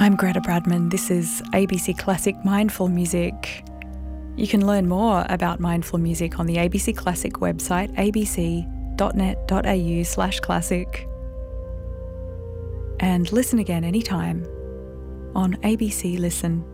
I'm Greta Bradman. This is ABC Classic Mindful Music. You can learn more about mindful music on the ABC Classic website, abc.net.au/classic. And listen again anytime on ABC Listen.